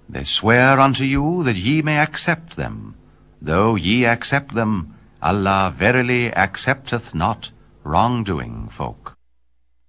They swear unto you that ye may accept them. Though ye accept them, Allah verily accepteth not wrongdoing folk.